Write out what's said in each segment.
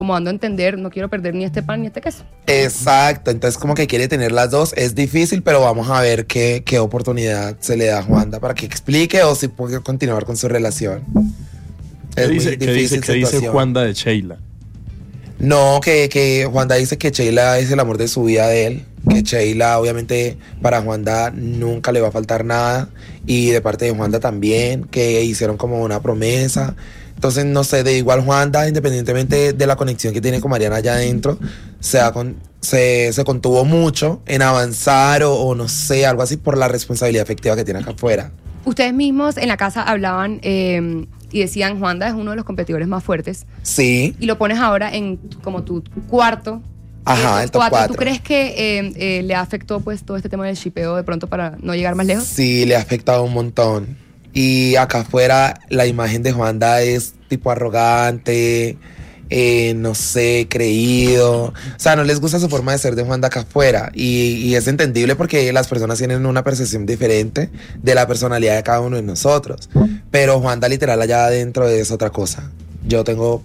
como dando a entender, no quiero perder ni este pan ni este queso. Exacto, entonces como que quiere tener las dos, es difícil, pero vamos a ver qué oportunidad se le da a Juanda para que explique o si puede continuar con su relación. ¿Qué dice Juanda de Sheila? No, que Juanda dice que Sheila es el amor de su vida de él, que Sheila obviamente para Juanda nunca le va a faltar nada y de parte de Juanda también, que hicieron como una promesa. Entonces, no sé, de igual Juanda, independientemente de la conexión que tiene con Mariana allá adentro, se contuvo mucho en avanzar o no sé, algo así por la responsabilidad afectiva que tiene acá afuera. Ustedes mismos en la casa hablaban y decían, Juanda es uno de los competidores más fuertes. Sí. Y lo pones ahora en como tu cuarto. Ajá, el top 4. ¿Tú crees que le afectó pues todo este tema del shipeo de pronto para no llegar más lejos? Sí, le ha afectado un montón. Y acá afuera la imagen de Juanda es tipo arrogante, no sé, creído. O sea, no les gusta su forma de ser de Juanda acá afuera. Y es entendible porque las personas tienen una percepción diferente de la personalidad de cada uno de nosotros. Pero Juanda literal allá adentro es otra cosa. Yo tengo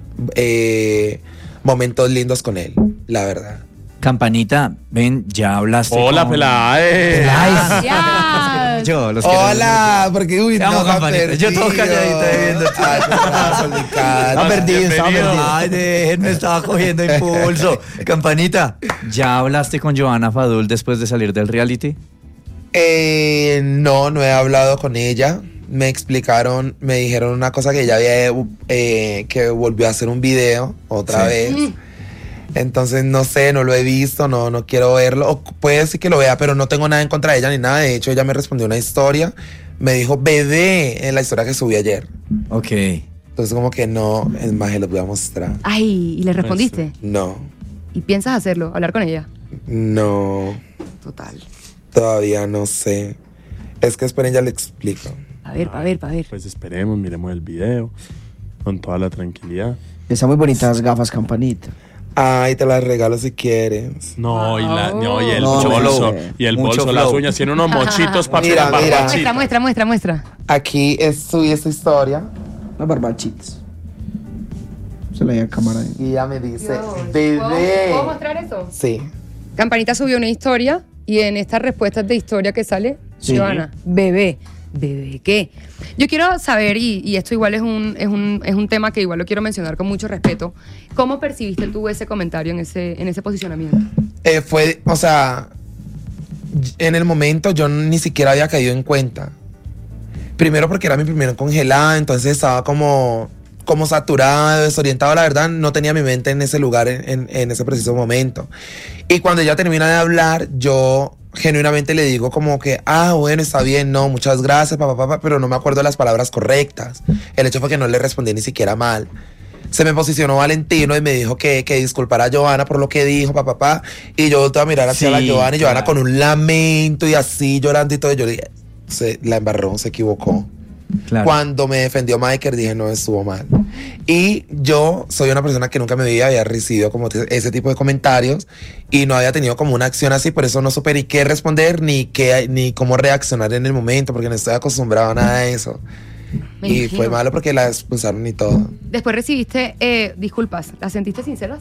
momentos lindos con él, la verdad. Campanita, ven, ya hablaste. Hola, Peláez. Hola, porque uy, no, Campanita. Yo todo calladito viendo. Está perdido. Ay, déjenme, estaba cogiendo impulso. Campanita, ¿ya hablaste con Johanna Fadul después de salir del reality? No he hablado con ella. Me explicaron, me dijeron una cosa que ella había, que volvió a hacer un video otra vez. Entonces, no sé, no lo he visto, no quiero verlo. O puede ser que lo vea, pero no tengo nada en contra de ella ni nada. De hecho, ella me respondió una historia. Me dijo, bebé, en la historia que subí ayer. Ok. Entonces, como que no, es más, se los voy a mostrar. Ay, ¿y le respondiste? No. ¿Y piensas hacerlo? ¿Hablar con ella? No. Total. Todavía no sé. Es que esperen, ya le explico. A ver. Pues esperemos, miremos el video con toda la tranquilidad. Están muy bonitas las gafas, Campanita. Ay, te las regalo si quieres. No, y el bolso, las uñas, tiene unos mochitos para Mira. Muestra. Aquí subí esta historia. Las barbachitas. Se la di a cámara ahí. Y ella me dice, bebé. ¿Puedo mostrar eso? Sí. Campanita subió una historia y en estas respuestas de historia que sale, Sí. Johanna, bebé, ¿qué? Yo quiero saber, y esto igual es un tema que igual lo quiero mencionar con mucho respeto, ¿cómo percibiste tú ese comentario en ese posicionamiento? O sea, en el momento yo ni siquiera había caído en cuenta. Primero porque era mi primera congelada, entonces estaba como saturado, desorientado, la verdad, no tenía mi mente en ese lugar en ese preciso momento. Y cuando ella termina de hablar, yo genuinamente le digo como que, bueno, está bien, no, muchas gracias, papá, pero no me acuerdo de las palabras correctas. El hecho fue que no le respondí ni siquiera mal. Se me posicionó Valentino y me dijo que disculpara a Johanna por lo que dijo, papá, y yo volteé a mirar hacia la Johanna y Johanna con un lamento y así llorando y todo, y yo le dije, la embarró, se equivocó. Claro. Cuando me defendió Michael dije, no, estuvo mal. Y yo soy una persona que nunca me había recibido como ese tipo de comentarios y no había tenido como una acción así, por eso no supe ni qué responder ni cómo reaccionar en el momento, porque no estoy acostumbrado a nada de eso. Y fue malo porque la expulsaron y todo. Después recibiste disculpas, ¿las sentiste sinceras?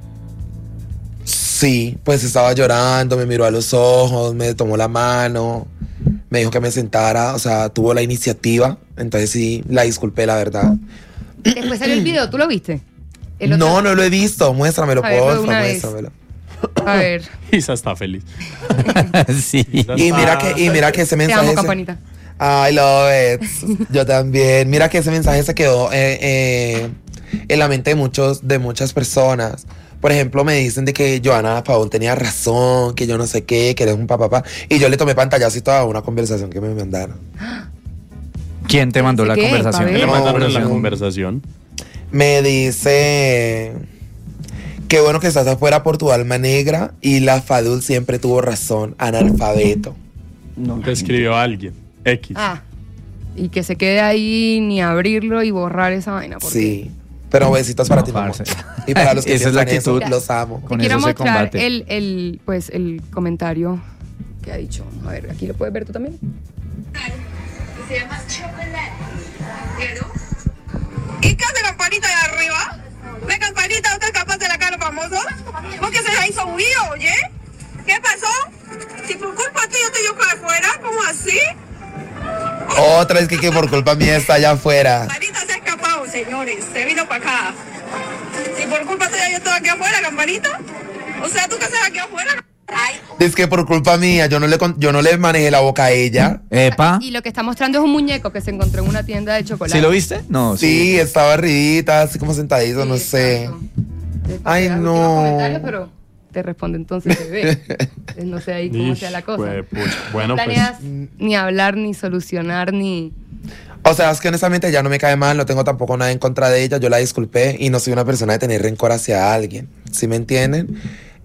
Sí, pues estaba llorando, me miró a los ojos, me tomó la mano, me dijo que me sentara, o sea, tuvo la iniciativa, entonces sí, la disculpé, la verdad. Después salió el video, ¿tú lo viste? No lo he visto, muéstramelo, porfa, muéstramelo. A ver. Isa está feliz. Sí. Y mira que ese mensaje. Te amo, Campanita. I love it. Yo también. Mira que ese mensaje se quedó en la mente de muchas personas. Por ejemplo, me dicen de que Johanna Pavón tenía razón, que yo no sé qué, que eres un papá. Y yo le tomé pantallazo y toda una conversación que me mandaron. ¿Quién te mandó la conversación? ¿Qué le mandaron la conversación? Me dice, qué bueno que estás afuera por tu alma negra y la Fadul siempre tuvo razón, analfabeto. No, te escribió alguien, X. Y que se quede ahí ni abrirlo y borrar esa vaina. Sí. Pero besitos para ti, mamá. Y para los que esa es la actitud, los amo. Con quiero eso mostrar el comentario que ha dicho. A ver, aquí lo puedes ver tú también. Se llama chocolate. ¿Claro? ¿Y qué hace Campanita de arriba? Ve, Campanita, ¿usted es capaz de la cara famoso? ¿Por qué se la hizo huir, oye? ¿Qué pasó? Si por culpa tuya estoy yo para afuera, ¿cómo así? Otra vez que por culpa mía está allá afuera. Campanita se ha escapado, señores. Se vino para acá. Si por culpa tuya yo estoy aquí afuera, Campanita. O sea, ¿tú qué haces aquí afuera? Ay. Es que por culpa mía, yo no le manejé la boca a ella. Epa. Y lo que está mostrando es un muñeco que se encontró en una tienda de chocolate. ¿Sí lo viste? No. Sí, estaba arribita, así como sentadito, no sé. Ay, no. Pero te responde entonces, bebé. No sé ahí cómo sea la cosa. Bueno, no planeas pues ni hablar, ni solucionar, ni... O sea, es que honestamente ya no me cae mal, no tengo tampoco nada en contra de ella, yo la disculpé y no soy una persona de tener rencor hacia alguien, ¿sí me entienden?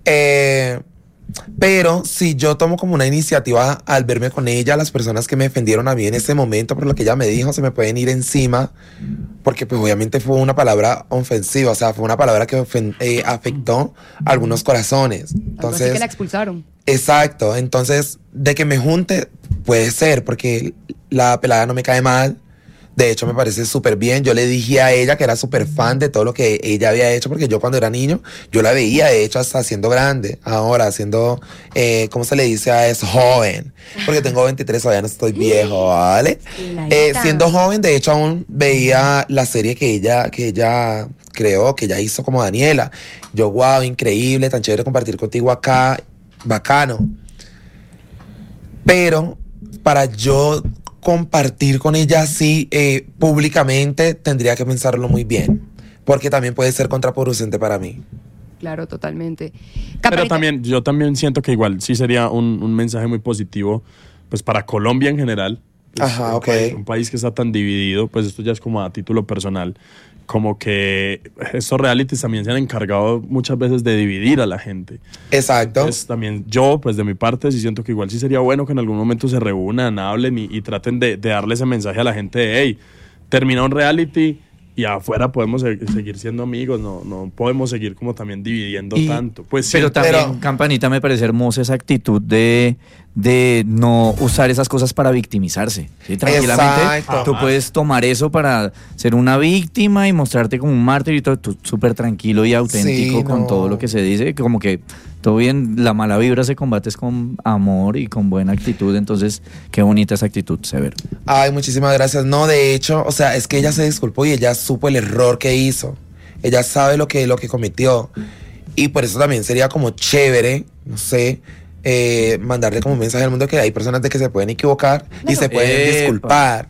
Pero si yo tomo como una iniciativa al verme con ella, las personas que me defendieron a mí en ese momento por lo que ella me dijo, se me pueden ir encima, porque pues obviamente fue una palabra ofensiva, o sea, fue una palabra que afectó a algunos corazones. Entonces, así que la expulsaron. Exacto, entonces de que me junte puede ser, porque la pelada no me cae mal. De hecho, me parece súper bien. Yo le dije a ella que era súper fan de todo lo que ella había hecho, porque yo cuando era niño, yo la veía, de hecho, hasta siendo grande. Ahora, siendo, ¿cómo se le dice a eso? Joven. Porque tengo 23, todavía no estoy viejo, ¿vale? Siendo joven, de hecho, aún veía la serie que ella creó, que ella hizo como Daniela. Yo, wow, increíble, tan chévere compartir contigo acá. Bacano. Pero, para yo compartir con ella así públicamente, tendría que pensarlo muy bien, porque también puede ser contraproducente para mí. Claro, totalmente. Pero también, yo también siento que igual sí sería un mensaje muy positivo, pues para Colombia en general. Pues, ajá, ok. Un país que está tan dividido, pues esto ya es como a título personal, como que estos realities también se han encargado muchas veces de dividir a la gente. Exacto. Entonces también yo, pues de mi parte, sí siento que igual sí sería bueno que en algún momento se reúnan, hablen y traten de darle ese mensaje a la gente de, hey, termina un reality y afuera podemos seguir siendo amigos, no podemos seguir como también dividiendo tanto. Pues, pero sí, también, Campanita, me parece hermosa esa actitud de no usar esas cosas para victimizarse. ¿Sí? Tranquilamente, exacto. tú puedes tomar eso para ser una víctima y mostrarte como un mártir y todo, tú súper tranquilo y auténtico Sí, con no. todo lo que se dice, como que todo bien, la mala vibra se combate con amor y con buena actitud, entonces qué bonita esa actitud, Severo. Ay, muchísimas gracias. No, de hecho, o sea, es que ella se disculpó y ella supo el error que hizo. Ella sabe lo que cometió. Y por eso también sería como chévere, no sé, mandarle como un mensaje al mundo que hay personas de que se pueden equivocar y se pueden disculpar.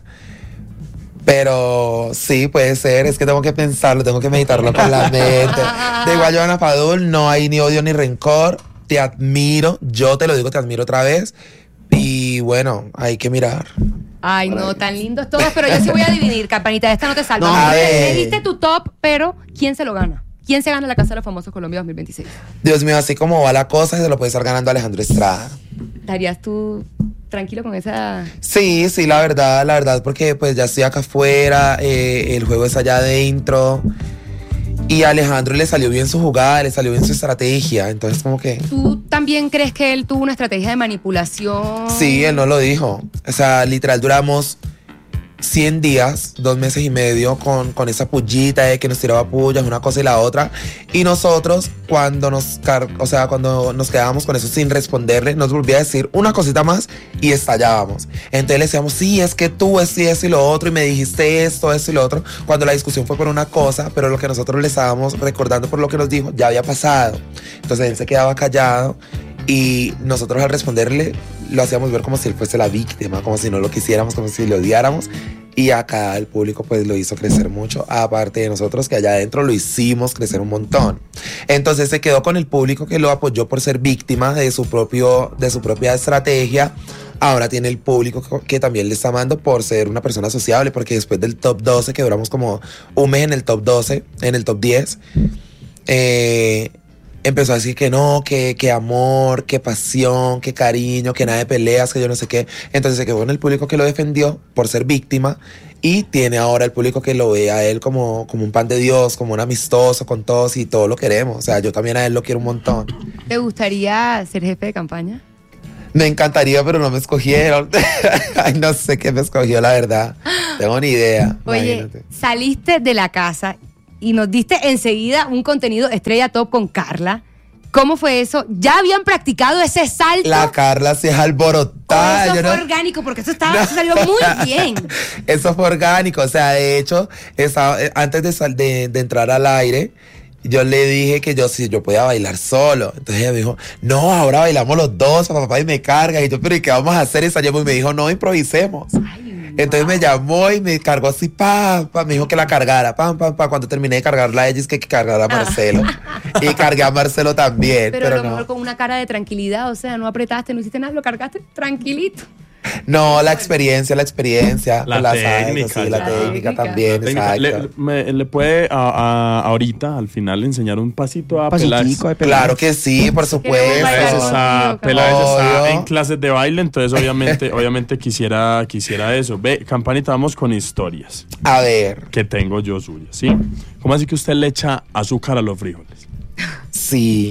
Pero sí, puede ser, es que tengo que pensarlo, tengo que meditarlo con la mente. De igual, Giovanna Fadul, no hay ni odio ni rencor. Te admiro, yo te lo digo, te admiro otra vez. Y bueno, hay que mirar. Ay, no, tan lindos todos, pero yo sí voy a dividir, Campanita, esta no te salva. No, a ver. Me diste tu top, pero ¿quién se lo gana? ¿Quién se gana la Casa de los Famosos Colombia 2026? Dios mío, así como va la cosa, se lo puede estar ganando Alejandro Estrada. ¿Estarías tú tranquilo con esa...? Sí, la verdad, porque pues ya estoy acá afuera, el juego es allá adentro. Y a Alejandro le salió bien su jugada, le salió bien su estrategia. Entonces, como que... ¿Tú también crees que él tuvo una estrategia de manipulación? Sí, él no lo dijo. O sea, literal, duramos 100 días, 2 meses y medio con esa pullita de que nos tiraba pullas, una cosa y la otra. Y nosotros, cuando nos quedábamos con eso sin responderle, nos volvía a decir una cosita más y estallábamos. Entonces le decíamos, sí, es que tú es eso y lo otro, y me dijiste esto y lo otro, cuando la discusión fue por una cosa, pero lo que nosotros le estábamos recordando por lo que nos dijo ya había pasado. Entonces él se quedaba callado y nosotros al responderle lo hacíamos ver como si él fuese la víctima, como si no lo quisiéramos, como si lo odiáramos. Y acá el público pues lo hizo crecer mucho, aparte de nosotros que allá adentro lo hicimos crecer un montón. Entonces se quedó con el público que lo apoyó por ser víctima de su propia estrategia. Ahora tiene el público que también le está amando por ser una persona sociable, porque después del top 12, que duramos como un mes en el top 12, en el top 10, empezó a decir que no, que amor, que pasión, que cariño, que nada de peleas, que yo no sé qué. Entonces se quedó en el público que lo defendió por ser víctima y tiene ahora el público que lo ve a él como un pan de Dios, como un amistoso con todos y todos lo queremos. O sea, yo también a él lo quiero un montón. ¿Te gustaría ser jefe de campaña? Me encantaría, pero no me escogieron. Ay, no sé qué me escogió, la verdad. Tengo ni idea. Oye, Imagínate. saliste de la casa y nos diste enseguida un contenido estrella top con Carla. ¿Cómo fue eso? ¿Ya habían practicado ese salto? La Carla se es alborotada. ¿O eso yo fue no- orgánico? Porque eso salió muy bien. Eso fue orgánico. O sea, de hecho, antes de entrar al aire, yo le dije que yo podía bailar solo. Entonces ella me dijo, no, ahora bailamos los dos, papá y me carga. Y yo, pero ¿y qué vamos a hacer? Ensayamos. Y me dijo, no, improvisemos. Entonces me llamó y me cargó así, me dijo que la cargara, Cuando terminé de cargarla, ella es que cargara a Marcelo. Y cargué a Marcelo también. Pero a lo no. mejor con una cara de tranquilidad, o sea, no apretaste, no hiciste nada, lo cargaste tranquilito. No, la experiencia. La con la salsa, técnica, sí, la ya. técnica también, Técnica. exacto. ¿Le puede ahorita, al final, enseñar un pasito a Peláez? Pasitico de Peláez. Claro que sí, por supuesto. bailar contigo, Peláez está Obvio. en clases de baile, entonces obviamente quisiera eso. Ve, Campanita, vamos con historias A ver, que tengo yo suyas, ¿sí? ¿Cómo así que usted le echa azúcar a los frijoles? sí.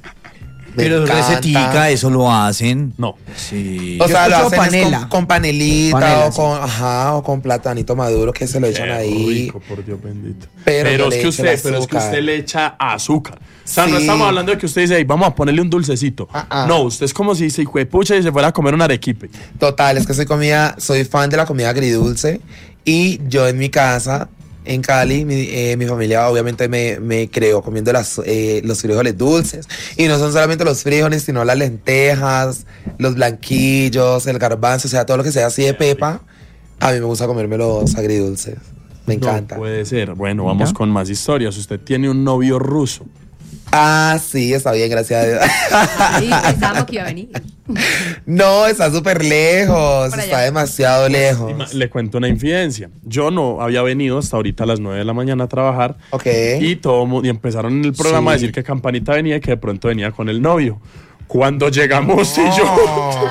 Me Pero encanta. recetica, eso lo hacen. No. Sí. O sea, lo escucho hacen es panela. con panelita Panela, o con platanito maduro que se lo echan Qué ahí. rico, por Dios bendito. Pero yo es le que echo el usted azúcar. le echa azúcar. O sea, no Sí. estamos hablando de que usted dice, "Ey, vamos a ponerle un dulcecito". No, usted es como si se hijuepucha y se fuera a comer un arequipe. Total, es que soy fan de la comida agridulce. Y yo en mi casa, en Cali, mi familia obviamente me creó comiendo los frijoles dulces. Y no son solamente los frijoles, sino las lentejas, los blanquillos, el garbanzo, o sea, todo lo que sea así de pepa. A mí me gusta comerme los agridulces. Me encanta. No puede ser. Bueno, vamos con más historias. Usted tiene un novio ruso. Ah, sí, está bien, gracias a Dios. Sí, pensábamos que iba a venir. No, está súper lejos, Para está allá. demasiado lejos. Le cuento una infidencia. Yo no había venido hasta ahorita a las 9 de la mañana a trabajar. Ok. Y y empezaron en el programa a decir que Campanita venía y que de pronto venía con el novio. Cuando llegamos y yo...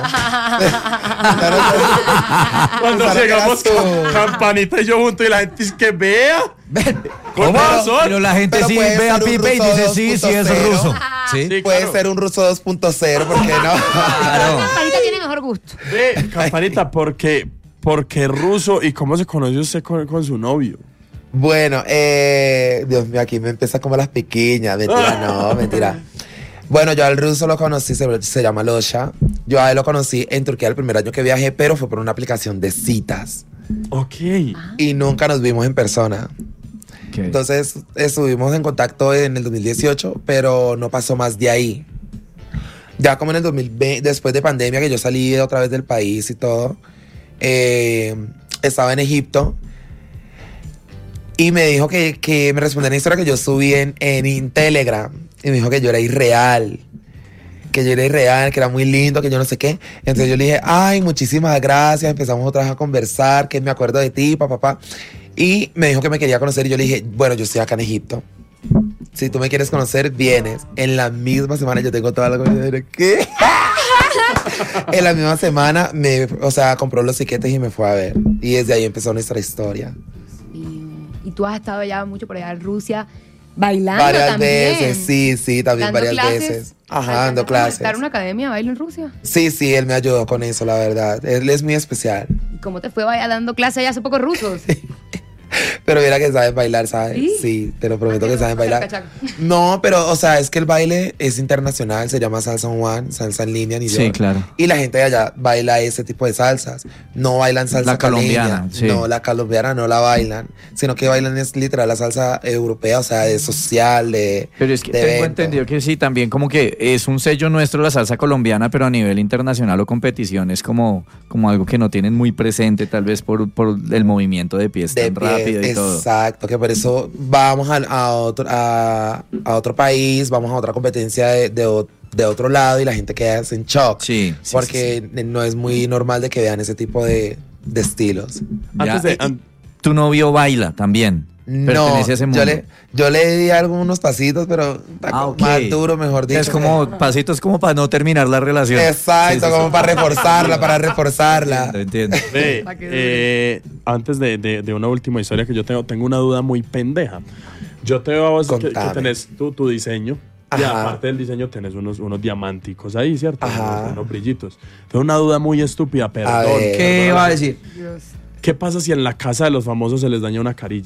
Cuando Pensaba que llegamos eras tú. Campanita y yo juntos y la gente dice que vea. Con ¿Cómo? razón. Pero la gente Pero sí puede ve a ser un Pipe y ruso dice sí, sí es 2.0. ruso. Sí. Sí, Puede claro. ser un ruso 2.0, ¿por qué no? Claro. Campanita tiene mejor gusto. Ve, Campanita, porque ruso y cómo se conoce usted con su novio. Bueno, Dios mío, aquí me empieza como las pequeñas. Mentira, no, mentira. Bueno, yo al ruso lo conocí, se llama Losha. Yo a él lo conocí en Turquía el primer año que viajé, pero fue por una aplicación de citas. Ok. Y nunca nos vimos en persona. Entonces estuvimos en contacto en el 2018, pero no pasó más de ahí. Ya como en el 2020, después de pandemia, que yo salí otra vez del país y todo, estaba en Egipto y me dijo que me respondió una historia que yo subí en Telegram y me dijo que yo era irreal. Que era muy lindo, que yo no sé qué. Entonces yo le dije, ay, muchísimas gracias. Empezamos otra vez a conversar, que me acuerdo de ti, papá. Y me dijo que me quería conocer y yo le dije, bueno, yo estoy acá en Egipto. Si tú me quieres conocer, vienes. En la misma semana yo tengo toda la comida. ¿Qué? En la misma semana, compró los tiquetes y me fue a ver. Y desde ahí empezó nuestra historia. Y tú has estado ya mucho por allá en Rusia bailando Varias también. veces, sí, también Dando varias clases. veces. Ajá, dando clases. ¿Estar en una academia de baile en Rusia? Sí, él me ayudó con eso, la verdad. Él es muy especial. ¿Y cómo te fue dando clases allá hace poco rusos? Pero mira que saben bailar, ¿sabes? ¿Sí? Sí, te lo prometo que saben Para el bailar. cachaco. No, pero, o sea, es que el baile es internacional, se llama salsa one, salsa en línea, New York. Sí, claro. Y la gente de allá baila ese tipo de salsas. No bailan salsa La colombiana, caleña. sí. No, la colombiana no la bailan, sino que bailan es literal la salsa europea, o sea, de social, de Pero es que de tengo evento. entendido que sí, también como que es un sello nuestro la salsa colombiana, pero a nivel internacional o competición es como algo que no tienen muy presente, tal vez por el movimiento de pies De tan pie, rápido y todo. exacto, que por eso vamos a otro país, vamos a otra competencia de otro lado y la gente queda en shock. Sí, porque no es muy normal de que vean ese tipo de estilos. Antes Ya, de... Tu novio baila también. No, Pertenece a ese mundo. yo le di algunos pasitos, pero Ok. más duro, mejor dicho. Es como pasitos como para no terminar la relación. Exacto, Sí, sí, como sí. para reforzarla. Entiendo. Ve, Pa' que antes de una última historia que yo tengo una duda muy pendeja. Yo te veo a vos que Contame. tenés tu diseño. Y Ajá. aparte del diseño tenés unos diamánticos ahí, ¿cierto? Ajá. Unos brillitos. Tengo una duda muy estúpida, perdón. ver. ¿Qué va a decir? ¿Qué pasa si en la casa de los famosos se les daña una carilla?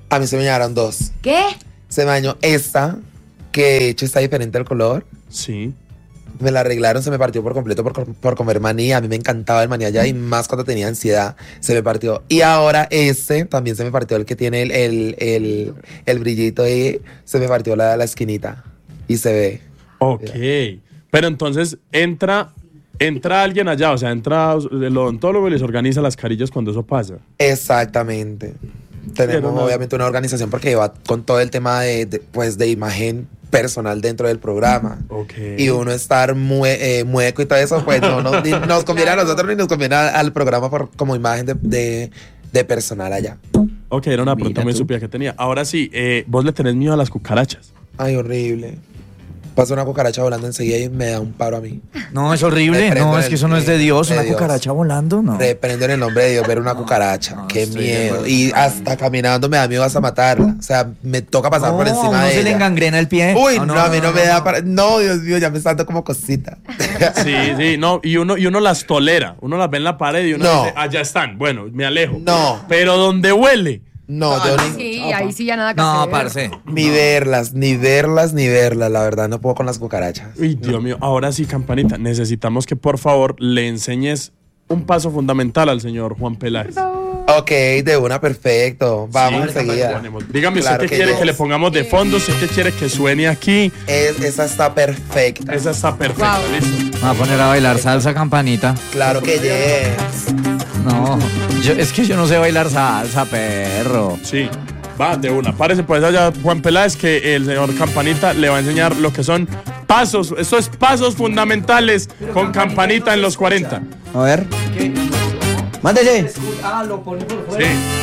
A mí se me dañaron 2. ¿Qué? Se me dañó esta, que de hecho está diferente el color. Sí. Me la arreglaron, se me partió por completo por comer maní. A mí me encantaba el maní allá y más cuando tenía ansiedad, se me partió. Y ahora este también se me partió, el que tiene el brillito y se me partió la esquinita y se ve. Ok. Pero entonces entra alguien allá, o sea, entra el odontólogo y les organiza las carillas cuando eso pasa. Exactamente. Tenemos obviamente una organización porque va con todo el tema de imagen personal dentro del programa. Okay. Y uno estar mueco y todo eso, pues no nos conviene a nosotros ni nos conviene al programa como imagen de personal allá. Ok, era una pregunta muy estúpida que tenía. Ahora sí, vos le tenés miedo a las cucarachas. Ay, horrible. Pasa una cucaracha volando enseguida y me da un paro a mí. No, es horrible. No, es que eso no es de Dios. Una cucaracha volando, no. Reprendo en el nombre de Dios ver una cucaracha. Qué miedo. Y hasta caminando me da miedo hasta matarla. O sea, me toca pasar por encima de ella. ¿No se le engangrena el pie? Uy, no, a mí no me da para... No, Dios mío, ya me está dando como cosita. Sí, no. Y uno las tolera. Uno las ve en la pared y uno dice, allá están. Bueno, me alejo. No. Pero donde huele... No, yo ni... Sí, ahí sí ya nada que No, hacer. parce. Ni verlas. La verdad, no puedo con las cucarachas. Uy, Dios mío. Ahora sí, Campanita, necesitamos que por favor le enseñes un paso fundamental al señor Juan Peláez. Ok, de una, perfecto. Vamos enseguida. Dígame, Claro ¿usted qué que quiere no. que le pongamos de fondo? ¿Usted qué quiere que suene aquí? Esa está perfecta. Esa está perfecta, Wow. listo. Me va a poner a bailar salsa, Campanita. Claro que yes. No, es que yo no sé bailar salsa, perro. Sí, va de una. Párese pues allá, Juan Peláez, que el señor Campanita le va a enseñar lo que son pasos. Esto es pasos fundamentales con Campanita en los 40. A ver. Mándese. Sí.